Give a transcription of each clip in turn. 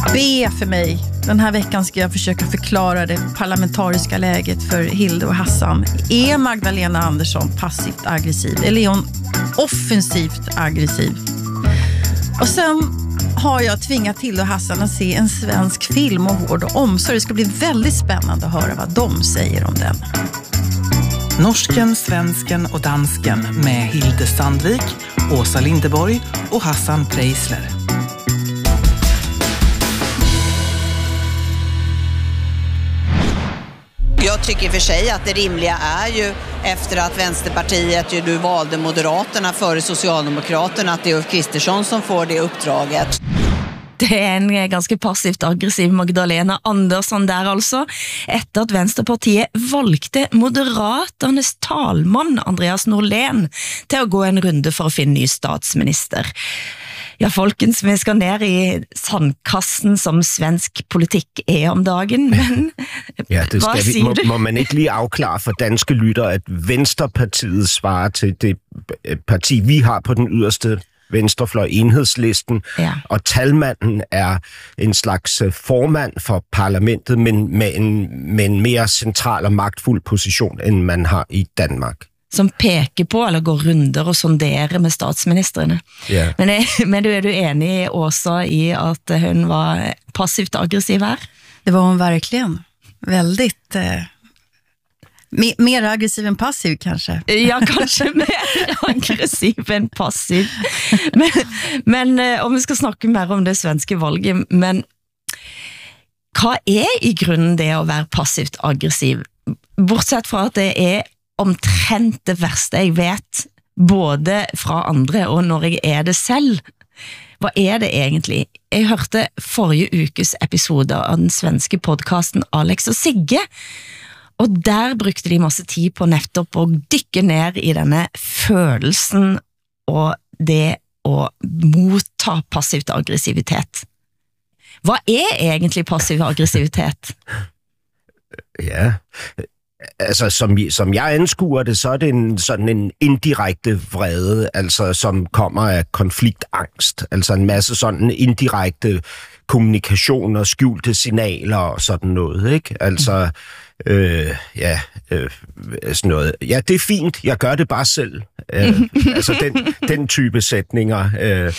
Be för mig. Den här veckan ska jag försöka förklara det parlamentariska läget för Hilde och Hassan. Är Magdalena Andersson passivt aggressiv eller är hon offensivt aggressiv? Och sen har jag tvingat Hilde och Hassan att se en svensk film om vård och omsorg. Det ska bli väldigt spännande att höra vad de säger om den. Norsken, svensken och dansken med Hilde Sandvik, Åsa Lindeborg och Hassan Preisler. Jag tycker i och för sig att det rimliga är ju efter att Vänsterpartiet ju valde Moderaterna före Socialdemokraterna att det är Ulf Kristersson som får det uppdraget. Det är en ganska passivt aggressiv Magdalena Andersson där alltså, efter att Vänsterpartiet valgte Moderaternas talman Andreas Norlén till att gå en runde för att finna ny statsminister. Ja, folkens, vi ska ner i sandkassen som svensk politik är om dagen, men ja, det skal vi. Må man ikke lige afklare for danske lyttere, at Venstrepartiet svarer til det parti, vi har på den yderste venstrefløj, Enhedslisten, ja. Og talmanden er en slags formand for parlamentet, men med en mere central og magtfuld position, end man har i Danmark. Som peker på eller går runder och sonderer med statsministrene. Yeah. Men är du enig, Åsa, i att hon var passivt aggressiv här? Det var hon verkligen. Väldigt... mer aggressiv än passiv kanske. Ja, kanske mer aggressiv än passiv. Men om vi ska snacka mer om det svenska valget, men vad är i grunden det att vara passivt aggressiv? Bortsett från att det är omtrent det värsta jag vet, både från andra och när jag är det själv. Vad är det egentligen? Jag hörde förra ukes episode av den svenska podcasten Alex och Sigge, och där brukte de masse tid på nettopp att dyka ner i denne følelsen och det att motta passivt aggressivitet. Vad är egentligen passiv aggressivitet? Ja, altså som jeg anskuer det, så er det sådan en indirekte vrede, altså som kommer af konfliktangst, altså en masse sådan indirekte kommunikation og skjulte signaler og sådan noget, ikke? Altså, sådan noget. Ja, det er fint, jeg gør det bare selv. Altså den type sætninger,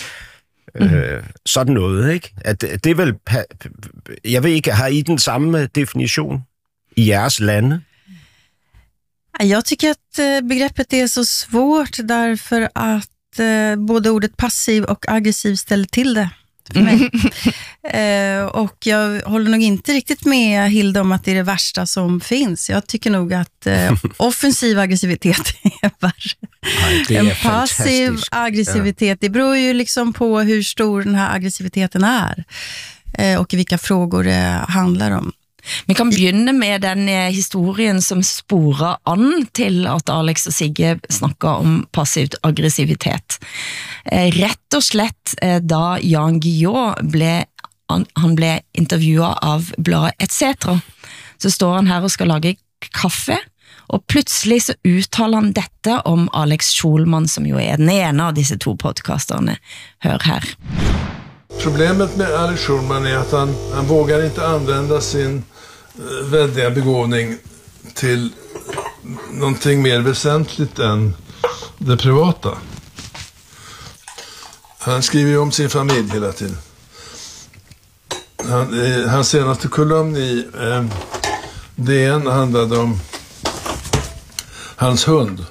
sådan noget, ikke? At det er vel, jeg ved ikke, har I den samme definition i jeres lande? Jag tycker att begreppet är så svårt därför att både ordet passiv och aggressiv ställer till det för mig. Och jag håller nog inte riktigt med Hilda om att det är det värsta som finns. Jag tycker nog att offensiv aggressivitet är värre. En passiv aggressivitet, det beror ju liksom på hur stor den här aggressiviteten är och vilka frågor det handlar om. Vi kan begynne med den historien som sporer an til at Alex og Sigge snakker om passivt aggressivitet. Rett og slett da Jan Guillou ble intervjuet av bladet etc. Så står han her og skal lage kaffe, og plutselig så uttaler han dette om Alex Schulman, som jo er den ene av disse to podcasterne. Hør her. Problemet med Alex Schulman är att han vågar inte använda sin väldiga begåvning till någonting mer väsentligt än det privata. Han skriver ju om sin familj hela tiden. Hans senaste kolumn i DN handlade om hans hund.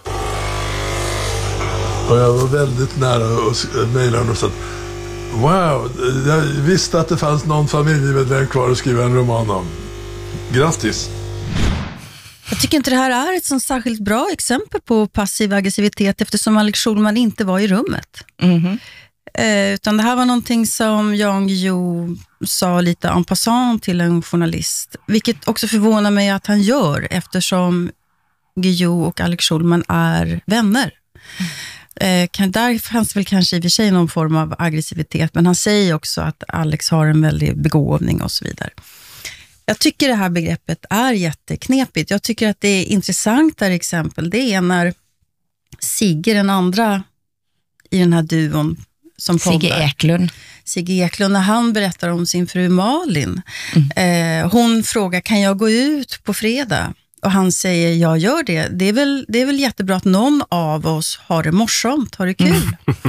Och jag var väldigt nära att mejla honom och sa: wow, jag visste att det fanns någon familjemedlem kvar att skriva en roman om. Grattis! Jag tycker inte det här är ett sånt särskilt bra exempel på passiv aggressivitet eftersom Alex Schulman inte var i rummet. Utan det här var någonting som Jan Guillou sa lite en passant till en journalist. Vilket också förvånar mig att han gör eftersom Guillou och Alex Schulman är vänner. Där fanns väl kanske i och för sig någon form av aggressivitet, men han säger också att Alex har en väldig begåvning och så vidare. Jag tycker det här begreppet är jätteknepigt. Jag tycker att det är intressantare exempel. Det är när Sigge, den andra i den här duon, som poddar. Sigge Eklund, när han berättar om sin fru Malin. Hon frågar, kan jag gå ut på fredag? Och han säger, jag gör det. Det är väl jättebra att någon av oss har det morsomt, har det kul.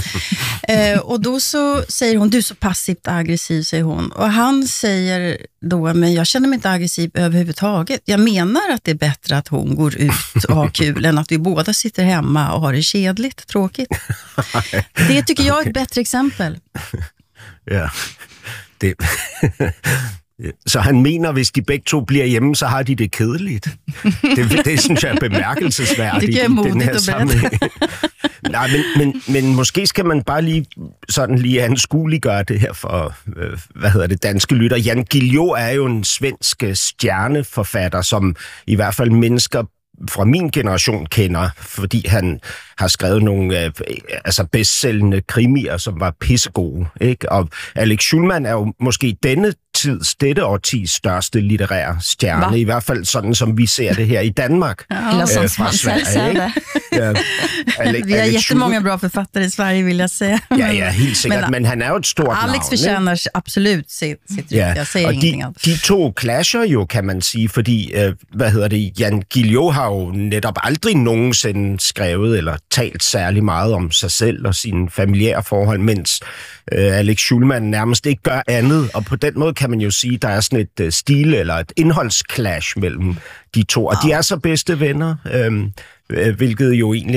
Och då så säger hon, du är så passivt aggressiv, säger hon. Och han säger då, men jag känner mig inte aggressiv överhuvudtaget. Jag menar att det är bättre att hon går ut och har kul än att vi båda sitter hemma och har det kedligt, tråkigt. Det tycker jag är ett bättre exempel. Ja, det... Så han mener, hvis de begge to bliver hjemme, så har de det kedeligt. Det synes jeg er bemærkelsesværdigt. Det gør modigt og bedre. Nej, men måske skal man bare lige anskueliggøre det her for, danske lytter. Jan Guillou er jo en svensk stjerneforfatter, som i hvert fald mennesker fra min generation kender, fordi han har skrevet nogle bestsellende krimier, som var pissegode. Ikke? Og Alex Schulman er jo måske dette årtis største litterære stjerne, i hvert fald sådan, som vi ser det her i Danmark. Fra Sverige, ikke? Vi har jättemånga bra författare i Sverige, vill jag säga. Ja, helt sikkert, men han er jo et stort Alex navn. Fortjener absolut sit rykte, jeg siger ingenting andet. De to clasher jo, kan man sige, fordi, Jan Guillou har jo netop aldrig nogensinde skrevet eller talt særlig meget om sig selv og sine familiære forhold, mens Alex Schulman nærmest ikke gør andet, og på den måde kan man jo sige, der er sådan et stil eller et indholdsclash mellem de to, og de er så bedste venner, hvilket jo egentlig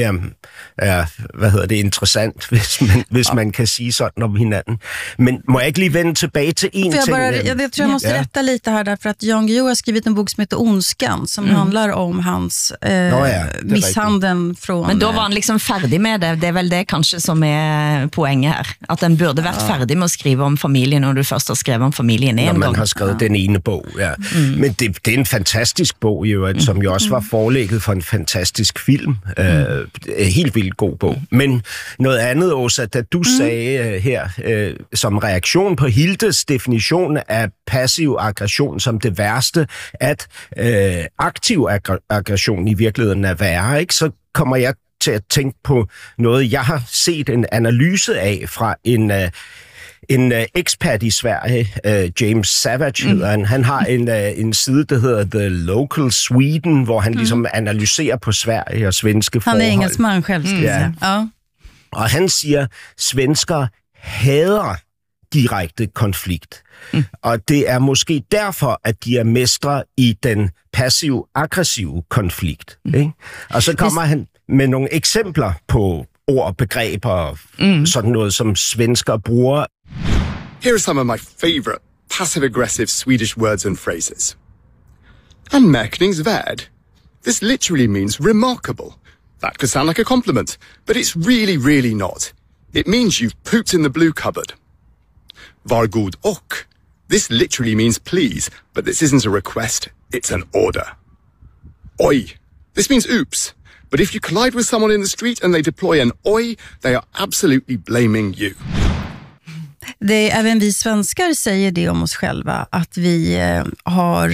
er interessant, hvis man kan sige sådan om hinanden. Men må jeg ikke lige vende tilbage til en ting? Jag tror jag måste rätta lite här, därför att Jan Guillou har skrivit en bok som heter Ondskan, som handlar om hans misshandeln från... Men då var han liksom färdig med det. Det är väl det kanske som är poänget här. Att den burde varit färdig med att skriva om familjen, när du först har skrivit om familjen en gång. Når man har skrevet den ene bog, Men det er en fantastisk bog, jo, som jo også var forlægget for en fantastisk film. Helt vildt god bog. Men noget andet, Åsa, da du sagde her, som reaktion på Hildes definition af passiv aggression som det værste, at aktiv aggression i virkeligheden er værre, ikke? Så kommer jeg til at tænke på noget, jeg har set en analyse af fra en ekspert i Sverige, James Savage hedder han. Han har en side, der hedder The Local Sweden, hvor han ligesom analyserer på Sverige og svenske forhold. Han er engelsmand selv, skal jeg sige. Ja. Og han siger, svensker hader direkte konflikt. Og det er måske derfor, at de er mestre i den passiv-aggressive konflikt. Ikke? Og så kommer han med nogle eksempler på ord og begreber, sådan noget, som svensker bruger. Here are some of my favorite passive-aggressive Swedish words and phrases. Anmärkningsvärd. This literally means remarkable. That could sound like a compliment, but it's really, really not. It means you've pooped in the blue cupboard. Var god och. This literally means please, but this isn't a request, it's an order. Oj. This means oops. But if you collide with someone in the street and they deploy an oj, they are absolutely blaming you. Även vi svenskar säger det om oss själva, att vi har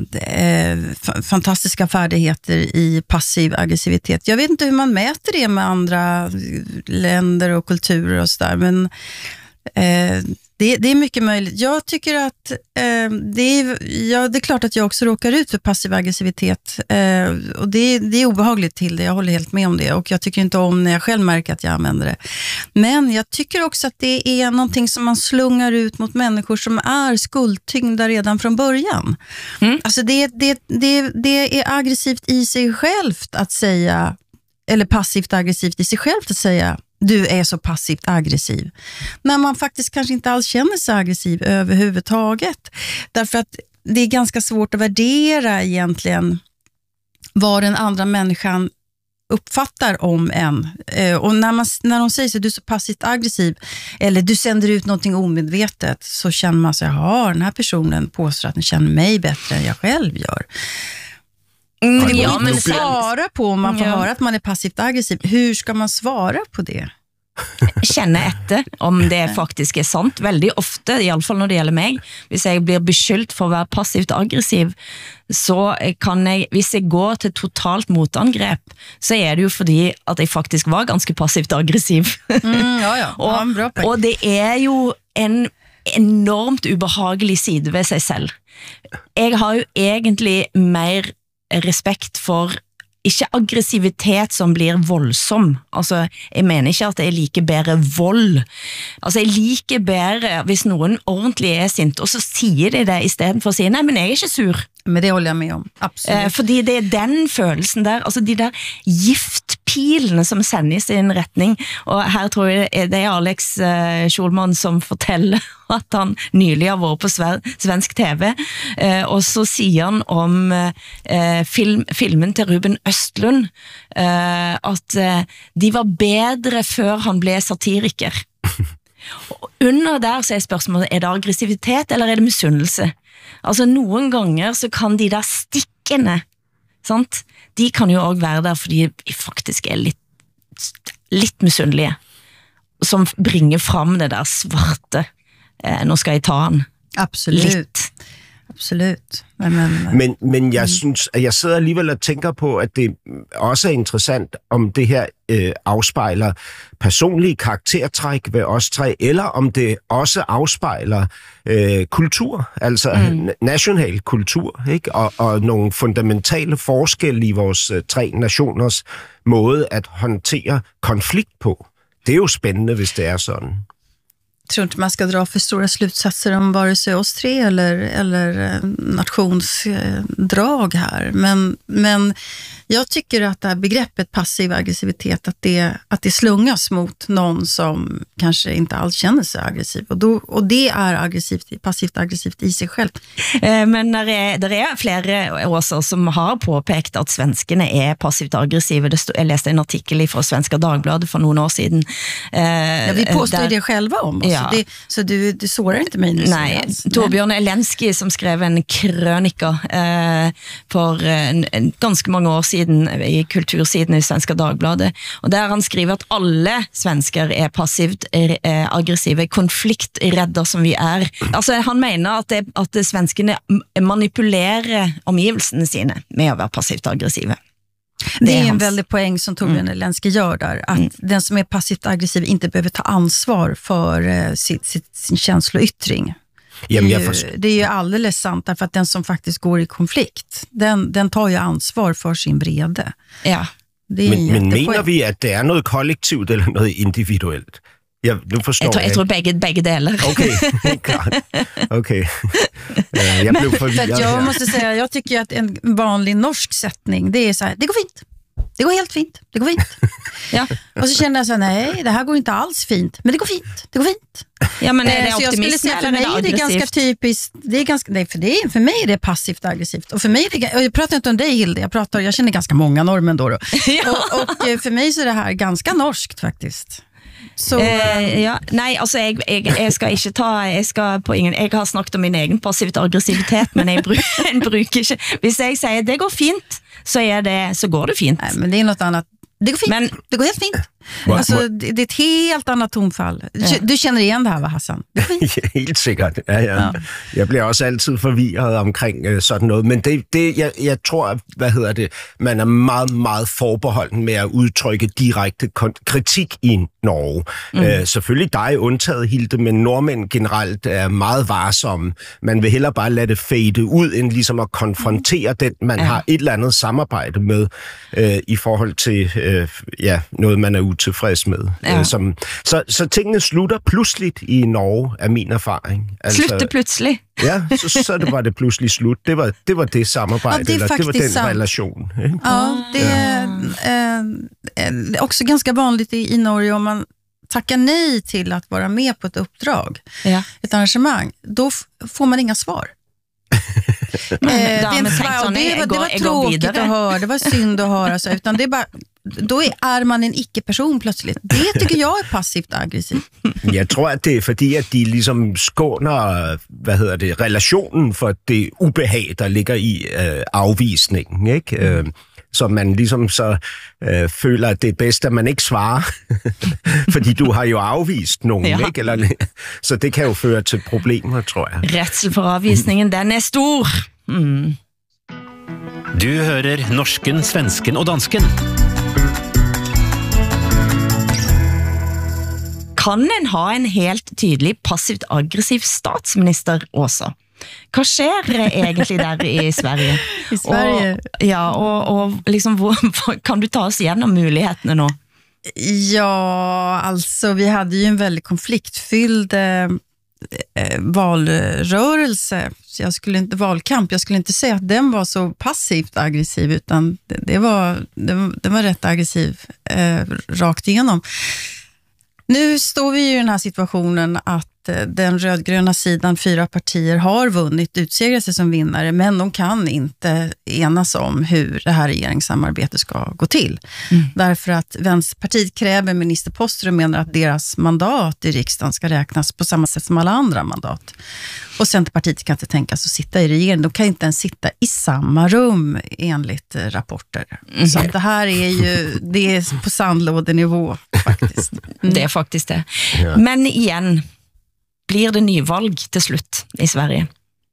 fantastiska färdigheter i passiv aggressivitet. Jag vet inte hur man mäter det med andra länder och kulturer och sådär, men det är mycket möjligt. Jag tycker att det är klart att jag också råkar ut för passiv aggressivitet, och det är obehagligt till det. Jag håller helt med om det, och jag tycker inte om när jag själv märker att jag använder det. Men jag tycker också att det är någonting som man slungar ut mot människor som är skuldtyngda redan från början. Alltså det är aggressivt i sig självt att säga, eller passivt aggressivt i sig självt att säga, du är så passivt aggressiv. När man faktiskt kanske inte alls känner sig aggressiv överhuvudtaget. Därför att det är ganska svårt att värdera egentligen vad den andra människan uppfattar om en. Och när de säger så, du är så passivt aggressiv, eller du sänder ut någonting omedvetet, så känner man sig, den här personen påstår att den känner mig bättre än jag själv gör. Det går inte svara på om man får höra att man är passivt aggressiv. Hur ska man svara på det? kjenne etter om det faktisk sant. Veldig ofte, i alle fall når det gjelder meg, hvis jeg blir beskyldt for å være passivt aggressiv, så kan jeg, hvis jeg går til totalt motangrep, så det jo fordi at jeg faktisk var ganske passivt aggressiv. Og det jo en enormt ubehagelig side ved seg selv. Jeg har jo egentlig mer respekt for ikke aggressivitet som blir voldsom. Altså, jeg mener ikke at jeg liker bedre vold. Altså, jeg liker bedre hvis noen ordentlig sint, og så sier de det i stedet for å si, nei, men jeg ikke sur. Men det holder jeg med om, absolutt. Fordi det den følelsen der, altså de der giftpilene som sendes i en retning, og her tror jeg det Alex Schulman som forteller at han nylig har vært på svensk TV, og så sier han om filmen til Ruben Östlund, at de var bedre før han ble satiriker. Og under der så spørsmålet, det aggressivitet eller det misunnelse? Altså noen ganger så kan de der stikkene, sant? De kan jo også være der fordi de faktisk litt misunnelige, som bringer fram det der svarte. Nå skal jeg ta han. Absolutt. Litt. Absolut. Men jeg synes, at jeg sidder alligevel og tænker på, at det også interessant, om det her afspejler personlige karaktertræk ved os tre, eller om det også afspejler kultur, altså national kultur, ikke? Og nogle fundamentale forskelle i vores tre nationers måde at håndtere konflikt på. Det jo spændende, hvis det sådan. Jag tror inte man ska dra för stora slutsatser om vare sig oss tre eller nationsdrag här. Men jag tycker att det här begreppet passiv aggressivitet, att det slungas mot någon som kanske inte alls känner sig aggressiv. Och det är passivt aggressivt i sig själv. Men det är flera åser som har påpekt att svenskarna är passivt aggressiva. Jag läste en artikel från Svenska Dagbladet för några år sedan. Ja, vi påstår det själva om oss. Ja. Så du sårar inte mig nu. Nej, Torbjörn Elensky som skrev en krønika för ganska många år sedan i kultursiden i Svenska Dagbladet, och där han skriver att alla svenskar är passivt aggressiva, konflikträdda som vi är. Alltså han menar att svenskarna manipulerar omgivelsene sine med att vara passivt aggressiva. Det är en väldig poäng som Torbjörn Elensky gör där, att den som är passivt aggressiv inte behöver ta ansvar för sin känsloyttring. Det är ju alldeles sant, därför att den som faktiskt går i konflikt, den tar ju ansvar för sin vrede. Ja. Men mener vi, at det något kollektivt eller något individuellt? Nu forstår jeg tror begge deler. Okej, klart. Okej. Jag blev förvirrad. Jag måste säga, jag tycker att en vanlig norsk sättning, det är så här, det går fint. Det går helt fint. Det går fint. Ja. Och så känner jag så här, nej, det här går inte alls fint. Men det går fint. Det går fint. Ja, men är det optimism eller är det aggressivt? Det är ganska typiskt. Det är ganska, nej, för mig är det passivt aggressivt. Och för mig, jag pratar inte om dig, Hilde. Jag känner ganska många norrmän då. Ja. Och för mig så är det här ganska norskt faktiskt. Så, ja, nei, altså jeg skal ikke ta, jeg har snakket om min egen passivt aggressivitet, men jeg bruker ikke, hvis jeg sier det går fint, så går det fint. Nej, men det är något annat. Det går fint, det går helt fint. Alltså, det är ett helt annat tonfall. Du känner igen det här, va, Hassan? Det går fint. Helt sikkert. Ja. Jeg bliver også altid forvirret omkring sådan noget, men jeg tror, man er meget, meget forbeholden med at udtrykke direkte kritik i Norge. Selvfølgelig dig undtaget, Hilde, men nordmænd generelt er meget varsomme. Man vil hellere bare lade det fade ud, end ligesom at konfrontere den, man har et eller andet samarbejde med i forhold til noget, man er utilfreds med. Ja. Så tingene slutter pludseligt i Norge, er min erfaring. Altså, slutter pludselig? Ja, så det var det pludselig slut. Det var det samarbejde, det eller det var den relation. Ikke? Ja, det är också ganska vanligt i Norge om man tackar nej till att vara med på ett uppdrag, ett arrangemang, då får man inga svar. Det var tråkigt att höra, det var synd att höra så, utan det är bara, då är man en icke-person plötsligt. Det tycker jag är passivt aggressivt. Jeg tror, at det er fordi, at de ligesom skåner, relationen for det ubehag, der ligger i afvisningen, ikke? så man ligesom så føler, at det er bedst, at man ikke svarer. Fordi du har jo afvist nogen, ikke? Eller, så det kan jo føre til problemer, tror jeg. Redsel for avvisningen, den er stor. Du hører norsken, svensken og dansken. Kan en ha en helt tydelig passivt aggressiv statsminister også? Hva skjer egentlig der i Sverige? I Sverige? Og liksom, kan du ta oss igenom mulighetene nå? Ja, alltså vi hade ju en väldigt konfliktfylld valrörelse. Så jag skulle inte säga att den var så passivt aggressiv, utan det var rätt aggressiv rakt igenom. Nu står vi i den här situationen att den rödgröna sidan, 4 partier, har vunnit, utsegrat sig som vinnare, men de kan inte enas om hur det här regeringssamarbetet ska gå till. Därför att Vänsterpartiet kräver ministerposter och menar att deras mandat i riksdagen ska räknas på samma sätt som alla andra mandat. Och Centerpartiet kan inte tänkas att sitta i regeringen. De kan inte ens sitta i samma rum enligt rapporter. Så att det här det är på sandlådenivå faktiskt. Det är faktiskt det. Ja. Men igen, blir det nyvalg till slut i Sverige?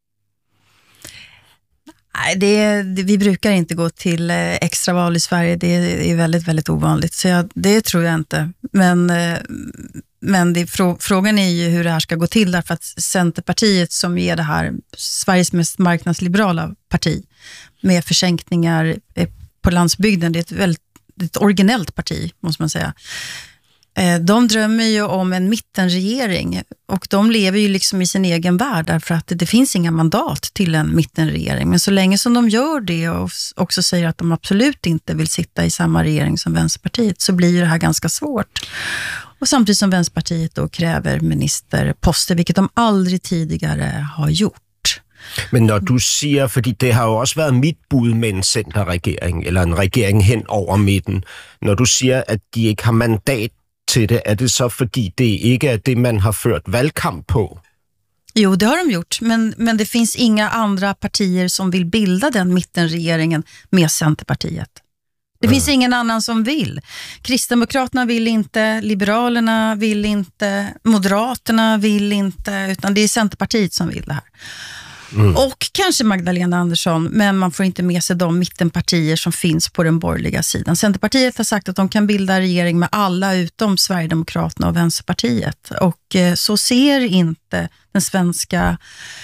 Nej, vi brukar inte gå till extraval i Sverige. Det är väldigt, väldigt ovanligt. Så det tror jag inte. Men frågan är ju hur det här ska gå till, därför att Centerpartiet, som är det här Sveriges mest marknadsliberala parti med försänkningar på landsbygden, det är ett originellt parti, måste man säga. De drömmer ju om en mittenregering, och de lever ju liksom i sin egen värld, därför att det finns inga mandat till en mittenregering. Men så länge som de gör det och också säger att de absolut inte vill sitta i samma regering som Vänsterpartiet, så blir det här ganska svårt. Och samtidigt som Vänsterpartiet då kräver ministerposter, vilket de aldrig tidigare har gjort. Men når du siger, fordi det har jo også været mit bud med en centerregering, eller en regering hen over midten, når du siger, at de ikke har mandat til det, er det så fordi det ikke er det, man har ført valgkamp på? Jo, det har de gjort, men det finns inga andra partier som vill bilda den mittenregeringen med Centerpartiet. Det finns ingen annan som vill. Kristdemokraterna vill inte, Liberalerna vill inte, Moderaterna vill inte, utan det är Centerpartiet som vill det här. Och kanske Magdalena Andersson, men man får inte med sig de mittenpartier som finns på den borgerliga sidan. Centerpartiet har sagt att de kan bilda regering med alla utom Sverigedemokraterna och Vänsterpartiet. Och så ser inte den svenska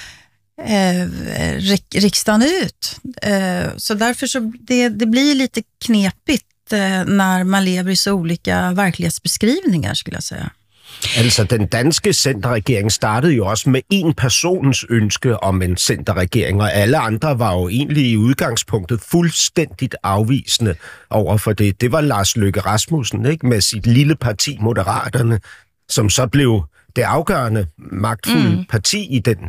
riksdagen ut. Så därför så det blir lite knepigt när man lever i så olika verklighetsbeskrivningar, skulle jag säga. Altså, den danske centerregering startede jo også med en persons ønske om en centerregering, og alle andre var jo egentlig i udgangspunktet fuldstændigt afvisende over for det. Det var Lars Løkke Rasmussen, ikke, med sit lille parti, Moderaterne, som så blev det afgørende magtfulde parti i den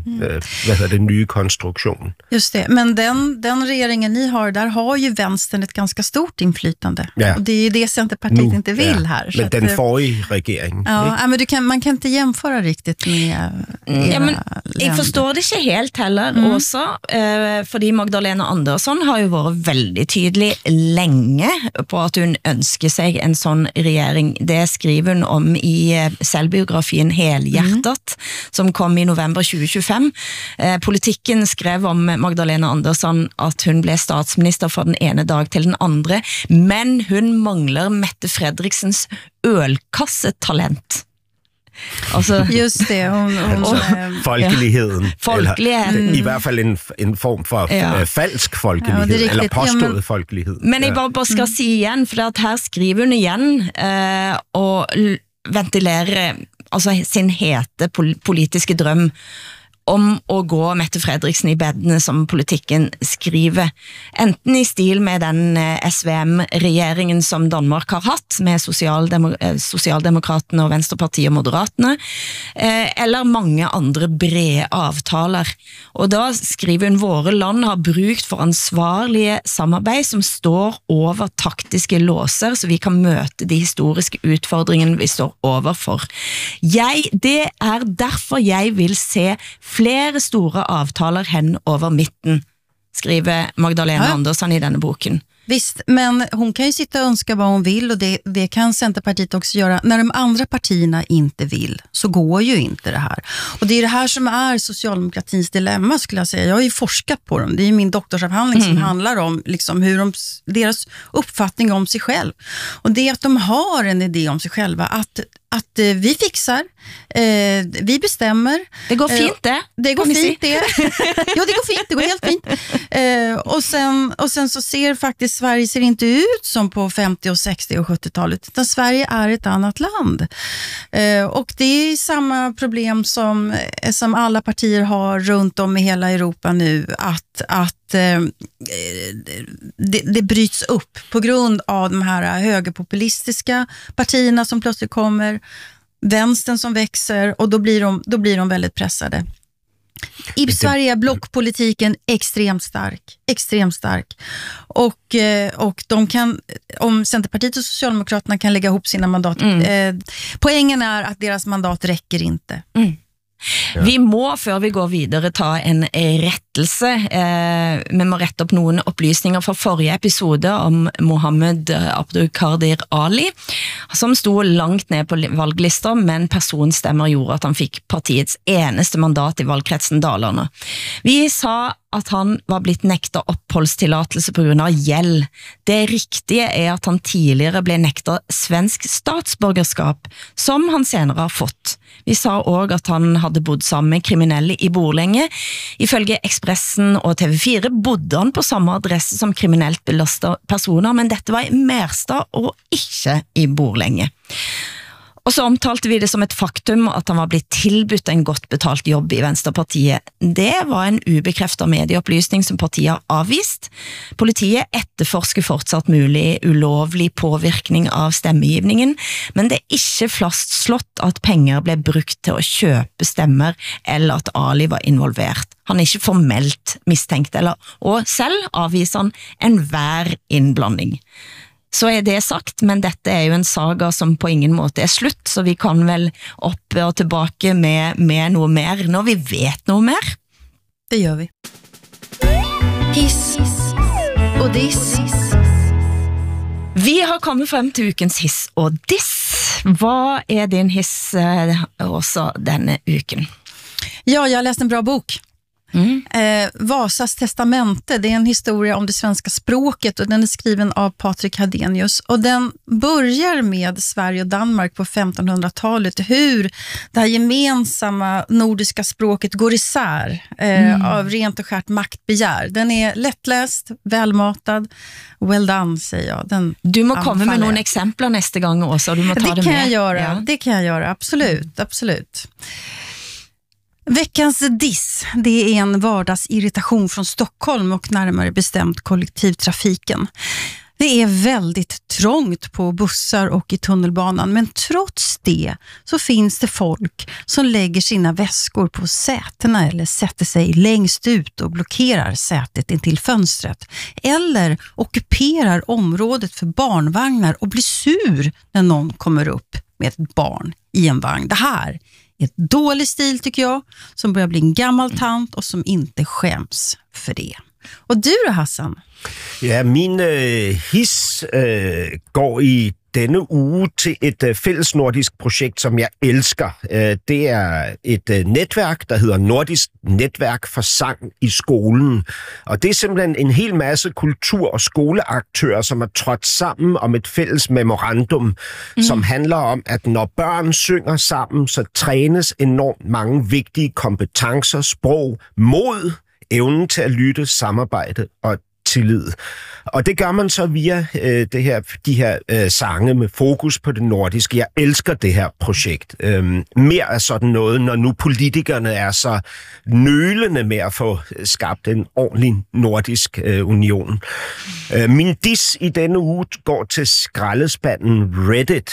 nye konstruktion. Just det, men den regeringen ni har, där har ju vänstern ett ganska stort inflytande. Ja. Och det är ju det Centerpartiet inte vill här. Men den forrige regering. Ja, men man kan inte jämföra riktigt med men jag förstår det inte helt heller också, fordi Magdalena Andersson har ju varit väldigt tydlig länge på att hon önskar sig en sån regering. Det skriver hon om i selvbiografien Helhjertet, som kom i november 2025. Politikken skrev om Magdalena Andersson at hun blev statsminister fra den ene dag til den andre, men hun mangler Mette Fredriksens ølkassetalent. Altså, just det. Folkeligheden. Folkeligheden. Eller, i hvert fald en form for falsk folkelighed, eller påstået folkelighed. Men jeg bare skal si igjen, for at her skriver hun igjen og ventilerer altså sin hete politiske drøm om å gå Mette Fredriksen i bedene, som politikken skriver, enten i stil med den SVM-regjeringen som Danmark har hatt, med Sosialdemokratene og Venstrepartiet og Moderatene, eller mange andre brede avtaler. Og da skriver hun, våre land har brukt for ansvarlige samarbeid som står over taktiske låser, så vi kan møte de historiske utfordringene vi står overfor. Det er derfor jeg vil se flere store avtaler hen over midten, skriver Magdalena Andersson i denne boken. Visst, men hon kan ju sitta och önska vad hon vill och det kan Centerpartiet också göra. När de andra partierna inte vill så går ju inte det här. Och det är det här som är socialdemokratins dilemma skulle jag säga. Jag har ju forskat på dem. Det är min doktorsavhandling som handlar om liksom hur deras uppfattning om sig själv. Och det är att de har en idé om sig själva att vi fixar, vi bestämmer. Det går fint det. Det går fint det. Ja, det går fint, det går helt fint. Och sen så ser faktiskt Sverige ser inte ut som på 50- och 60- och 70-talet, utan Sverige är ett annat land. Och det är samma problem som alla partier har runt om i hela Europa nu, att det bryts upp på grund av de här högerpopulistiska partierna som plötsligt kommer, vänstern som växer och då blir de väldigt pressade. I Sverige är blockpolitiken extremt stark. Och de kan, om Centerpartiet och Socialdemokraterna kan lägga ihop sina mandat, poängen är att deras mandat räcker inte. Ja. Vi må, før vi går videre, ta en rettelse. Vi må rette opp noen opplysninger fra forrige episode om Mohammed Abdulkadir Ali, som stod langt ned på valglister, men personstemmer gjorde at han fikk partiets eneste mandat i valgkretsen Dalarna. Vi sa at han var blitt nektet oppholdstillatelse på grunn av gjeld. Det riktige er at han tidligere ble nektet svensk statsborgerskap, som han senere har fått. Vi sa også at han hadde bodd sammen med kriminelle i Borlänge. Ifølge Expressen og TV4 bodde han på samme adresse som kriminelt belastede personer, men dette var i Märsta og ikke i Borlänge. Og så omtalte vi det som et faktum at han var blitt tilbudt en godt betalt jobb i Venstrepartiet. Det var en ubekræftet medieopplysning som partiet har avvist. Politiet etterforsker fortsatt mulig ulovlig påvirkning av stemmegivningen, men det er ikke fastslått at penger ble brukt til å kjøpe stemmer eller at Ali var involvert. Han er ikke formelt mistenkt, og selv avviser han enhver innblanding. Så er det sagt, men dette er jo en saga som på ingen måte er slutt, så vi kan vel opp og tilbake med noe mer når vi vet noe mer. Det gjør vi. Hiss og diss. Vi har kommet frem til ukens hiss og diss. Hva er din hiss også denne uken? Ja, jag har läst en bra bok. Vasas testamente, det är en historia om det svenska språket och den är skriven av Patrik Hadenius och den börjar med Sverige och Danmark på 1500-talet, hur det här gemensamma nordiska språket går isär av rent och skärt maktbegär. Den är lättläst, välmatad, well done säger jag. Du må komma med några exempel nästa gång också, du må ta det med. Det kan jag göra, absolut. Veckans diss, det är en vardagsirritation från Stockholm och närmare bestämt kollektivtrafiken. Det är väldigt trångt på bussar och i tunnelbanan, men trots det så finns det folk som lägger sina väskor på sätena eller sätter sig längst ut och blockerar sätet intill fönstret eller ockuperar området för barnvagnar och blir sur när någon kommer upp med ett barn i en vagn. Det här är ett dålig stil tycker jag, som börjar bli en gammal tant och som inte skäms för det. Och du då, Hassan? Ja, min hiss går i denne uge til et fællesnordisk projekt, som jeg elsker. Det er et netværk, der hedder Nordisk Netværk for Sang i skolen. Og det er simpelthen en hel masse kultur- og skoleaktører, som er trådt sammen om et fælles memorandum, som handler om, at når børn synger sammen, så trænes enormt mange vigtige kompetencer, sprog, mod, evnen til at lytte, samarbejde og tillid. Og det gør man så via de her sange med fokus på det nordiske. Jeg elsker det her projekt. Mere af sådan noget, når nu politikerne er så nølende med at få skabt en ordentlig nordisk union. Min diss i denne uge går til skraldespanden Reddit.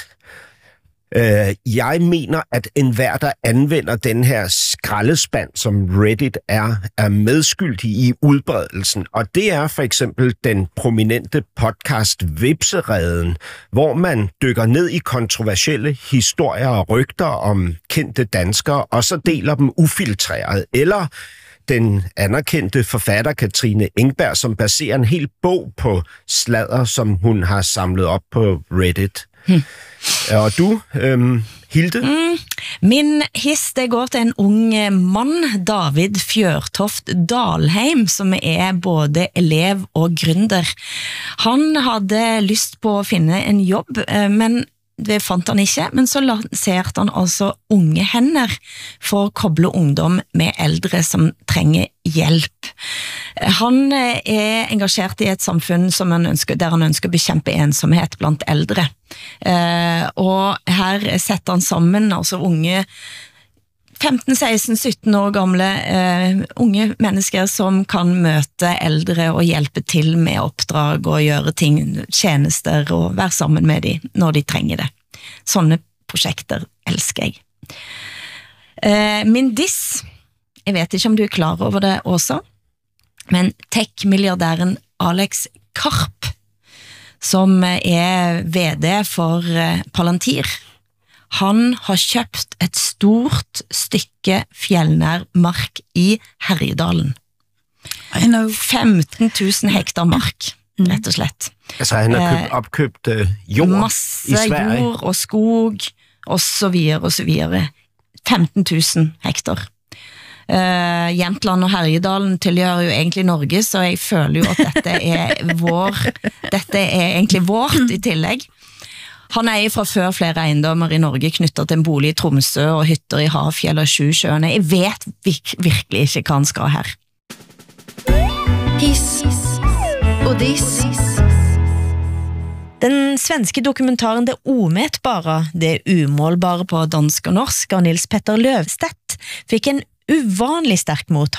Jeg mener, at enhver, der anvender den her skraldespand, som Reddit er medskyldig i udbredelsen. Og det er for eksempel den prominente podcast Vipsereden, hvor man dykker ned i kontroversielle historier og rygter om kendte danskere, og så deler dem ufiltreret. Eller den anerkendte forfatter Katrine Engberg, som baserer en hel bog på sladder, som hun har samlet op på Reddit. Og du, Hilde? Min hiss, det går til en ung mann, David Fjørtoft Dalheim, som både elev og gründer. Han hadde lyst på å finne en jobb, men det fant han ikke, men så lanserte han altså Unge Hender for å koble ungdom med eldre som trenger hjelp. Han engasjert i et samfunn som der han ønsker å bekjempe ensomhet blant eldre. Og her setter han sammen altså unge 15, 16, 17 år gamle unge mennesker som kan møte eldre og hjelpe til med oppdrag og gjøre ting, tjenester og være sammen med dem når de trenger det. Sånne prosjekter elsker jeg. Min diss, jeg vet ikke om du klar over det også, men tech-milliardæren Alex Karp, som VD for Palantir, han har kjøpt et stort stykke fjellnær mark i Herjedalen. 15 000 hektar mark, rett og slett. Altså han har opkøbt jord masse i Sverige? Masse jord og skog, og så videre, og så videre. 15 000 hektar. Jämtland og Herjedalen tilhører jo egentlig Norge, så jeg føler jo at dette egentlig vårt i tillegg. Han fra før flere eiendommer i Norge knyttet til en bolig i Tromsø og hytter i Hafjell og Sjusjøene. Jeg vet virkelig ikke hva han skal her. Hiss og diss. Den svenske dokumentaren Det omätbara, det umålbare på dansk og norsk av Nils Petter Løvstedt fikk en uvanlig sterk mottagelse